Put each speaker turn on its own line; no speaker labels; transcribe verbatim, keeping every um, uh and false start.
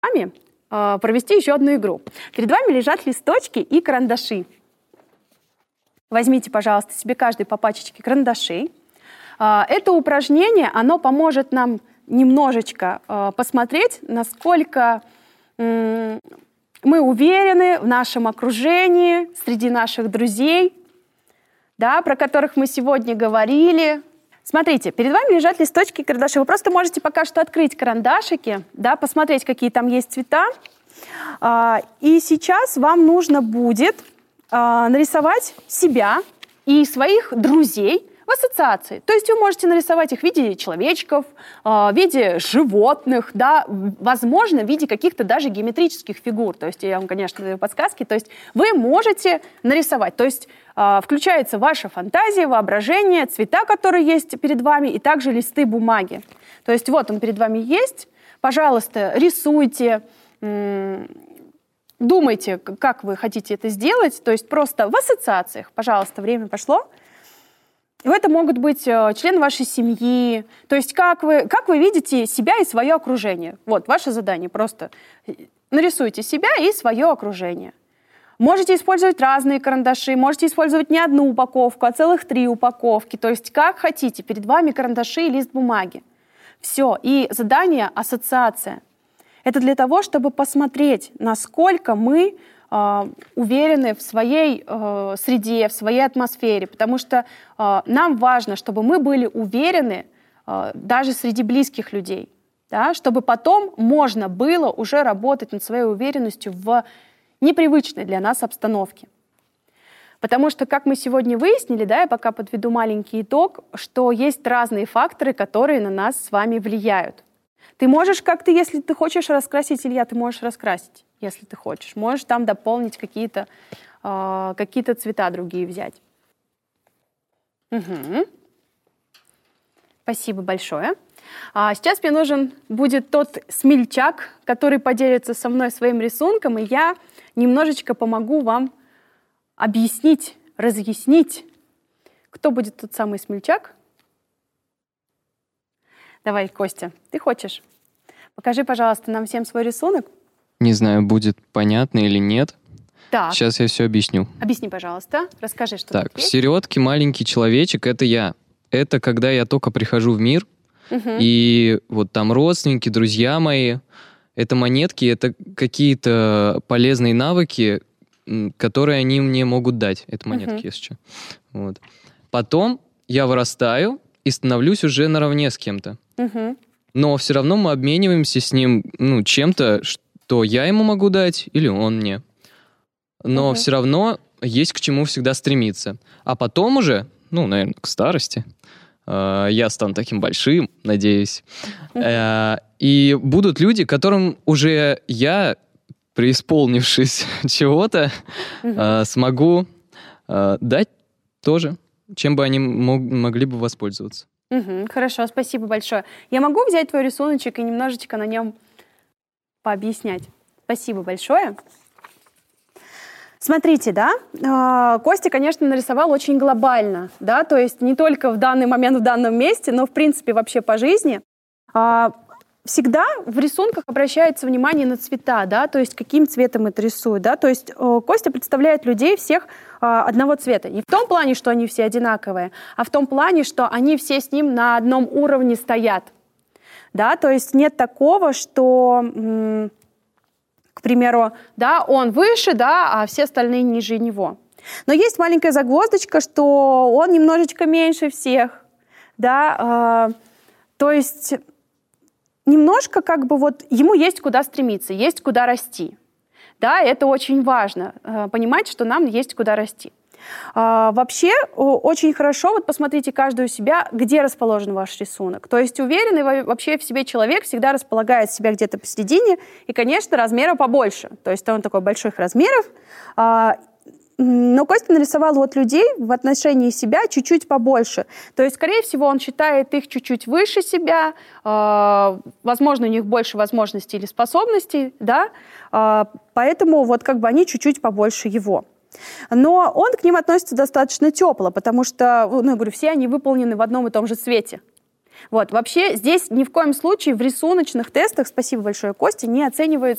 вами э, провести еще одну игру. Перед вами лежат листочки и карандаши. Возьмите, пожалуйста, себе каждый по пачечке карандашей. Э, это упражнение, оно поможет нам немножечко э, посмотреть, насколько э, мы уверены в нашем окружении, среди наших друзей, да, про которых мы сегодня говорили. Смотрите, перед вами лежат листочки и карандаши. Вы просто можете пока что открыть карандашики, да, посмотреть, какие там есть цвета. А, и сейчас вам нужно будет а, нарисовать себя и своих друзей в ассоциации. То есть вы можете нарисовать их в виде человечков, в виде животных, да, возможно, в виде каких-то даже геометрических фигур. То есть я вам, конечно, даю подсказки. То есть вы можете нарисовать. То есть включается ваша фантазия, воображение, цвета, которые есть перед вами, и также листы бумаги. То есть вот он перед вами есть. Пожалуйста, рисуйте, думайте, как вы хотите это сделать. То есть просто в ассоциациях. Пожалуйста, время пошло. Это могут быть э, члены вашей семьи. То есть как вы, как вы видите себя и свое окружение. Вот, ваше задание. Просто нарисуйте себя и свое окружение. Можете использовать разные карандаши, можете использовать не одну упаковку, а целых три упаковки. То есть как хотите. Перед вами карандаши и лист бумаги. Все. И задание ассоциация. Это для того, чтобы посмотреть, насколько мы уверены в своей э, среде, в своей атмосфере, потому что э, нам важно, чтобы мы были уверены э, даже среди близких людей, да, чтобы потом можно было уже работать над своей уверенностью в непривычной для нас обстановке. Потому что, как мы сегодня выяснили, да, я пока подведу маленький итог, что есть разные факторы, которые на нас с вами влияют. Ты можешь как-то, если ты хочешь раскрасить, Илья, ты можешь раскрасить, если ты хочешь. Можешь там дополнить какие-то э, какие-то цвета другие взять. Угу. Спасибо большое. А сейчас мне нужен будет тот смельчак, который поделится со мной своим рисунком, и я немножечко помогу вам объяснить, разъяснить, кто будет тот самый смельчак. Давай, Костя, ты хочешь? Покажи, пожалуйста, нам всем свой рисунок.
Не знаю, будет понятно или нет.
Так.
Сейчас я все объясню.
Объясни, пожалуйста. Расскажи, что
так.
тут есть.
В середке маленький человечек — это я. Это когда я только прихожу в мир, угу. и вот там родственники, друзья мои. Это монетки, это какие-то полезные навыки, которые они мне могут дать. Это монетки, угу. если что. Вот. Потом я вырастаю и становлюсь уже наравне с кем-то. Угу. Но все равно мы обмениваемся с ним ну, чем-то, что я ему могу дать или он мне. Но угу. все равно есть к чему всегда стремиться. А потом уже, ну, наверное, к старости, э, я стану таким большим, надеюсь. Угу. Э, и будут люди, которым уже я, преисполнившись чего-то, угу. э, смогу э, дать тоже, чем бы они мог, могли бы воспользоваться.
Угу, хорошо, спасибо большое. Я могу взять твой рисуночек и немножечко на нем пообъяснять? Спасибо большое. Смотрите, да, Костя, конечно, нарисовал очень глобально, да, то есть не только в данный момент, в данном месте, но, в принципе, вообще по жизни. Всегда в рисунках обращается внимание на цвета, да, то есть каким цветом это рисует, да, то есть Костя представляет людей всех одного цвета. Не в том плане, что они все одинаковые, а в том плане, что они все с ним на одном уровне стоят, да, то есть нет такого, что, к примеру, да, он выше, да, а все остальные ниже него. Но есть маленькая загвоздочка, что он немножечко меньше всех, да, э, то есть немножко как бы вот ему есть куда стремиться, есть куда расти. Да, это очень важно, э, понимать, что нам есть куда расти. А, вообще очень хорошо, вот посмотрите каждый у себя, где расположен ваш рисунок. То есть уверенный вообще в себе человек всегда располагает себя где-то посередине и, конечно, размера побольше. То есть он такой больших размеров. А, но Костя нарисовал вот людей в отношении себя чуть-чуть побольше. То есть, скорее всего, он считает их чуть-чуть выше себя, э, возможно, у них больше возможностей или способностей, да, э, поэтому вот как бы они чуть-чуть побольше его. Но он к ним относится достаточно тепло, потому что, ну, я говорю, все они выполнены в одном и том же цвете. Вот. Вообще здесь ни в коем случае в рисуночных тестах, спасибо большое, Костя, не оценивается